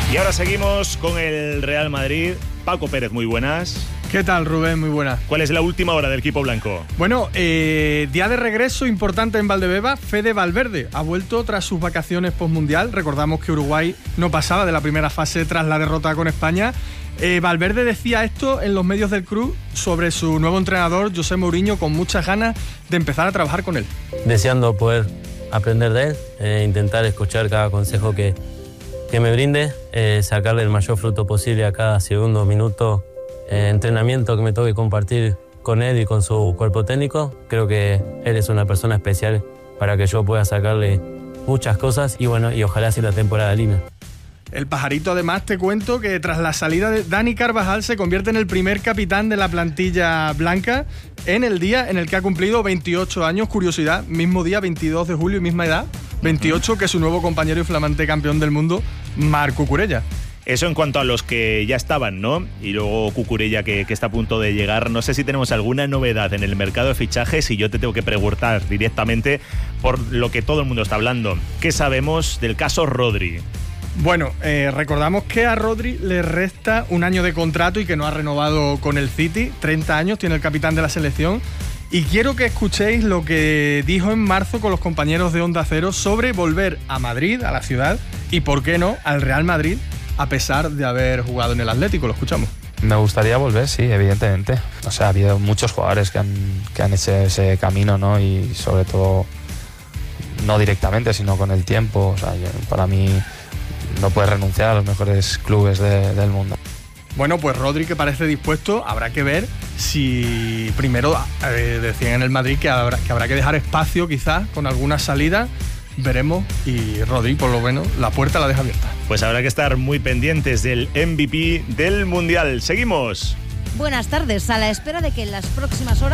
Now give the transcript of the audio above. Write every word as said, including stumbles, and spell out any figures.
Y ahora seguimos con el Real Madrid. Paco Pérez, muy buenas. ¿Qué tal, Rubén? Muy buenas. ¿Cuál es la última hora del equipo blanco? Bueno, eh, día de regreso importante en Valdebeba. Fede Valverde ha vuelto tras sus vacaciones postmundial. Recordamos que Uruguay no pasaba de la primera fase tras la derrota con España. Eh, Valverde decía esto en los medios del club sobre su nuevo entrenador, José Mourinho, con muchas ganas de empezar a trabajar con él. Deseando poder aprender de él, eh, intentar escuchar cada consejo que, que me brinde, eh, sacarle el mayor fruto posible a cada segundo, minuto, eh, entrenamiento que me toque compartir con él y con su cuerpo técnico. Creo que él es una persona especial para que yo pueda sacarle muchas cosas y bueno, y ojalá sea la temporada linda. El pajarito, además, te cuento que tras la salida de Dani Carvajal se convierte en el primer capitán de la plantilla blanca en el día en el que ha cumplido veintiocho años. Curiosidad, mismo día, veintidós de julio, misma edad, veintiocho, que su nuevo compañero y flamante campeón del mundo, Marc Cucurella. Eso en cuanto a los que ya estaban, ¿no? Y luego Cucurella, que, que está a punto de llegar. No sé si tenemos alguna novedad en el mercado de fichajes y yo te tengo que preguntar directamente por lo que todo el mundo está hablando. ¿Qué sabemos del caso Rodri? Bueno, eh, recordamos que a Rodri le resta un año de contrato y que no ha renovado con el City. treinta años tiene el capitán de la selección. Y quiero que escuchéis lo que dijo en marzo con los compañeros de Onda Cero sobre volver a Madrid, a la ciudad, y por qué no, al Real Madrid, a pesar de haber jugado en el Atlético. Lo escuchamos. Me gustaría volver, sí, evidentemente. O sea, ha habido muchos jugadores que han, que han hecho ese camino, ¿no? Y sobre todo, no directamente, sino con el tiempo. O sea, yo, para mí, no puedes renunciar a los mejores clubes de, del mundo. Bueno, pues Rodri, que parece dispuesto, habrá que ver si primero eh, decían en el Madrid que habrá, que habrá que dejar espacio quizás con alguna salida. Veremos, y Rodri, por lo menos, la puerta la deja abierta. Pues habrá que estar muy pendientes del M V P del Mundial. Seguimos. Buenas tardes. A la espera de que en las próximas horas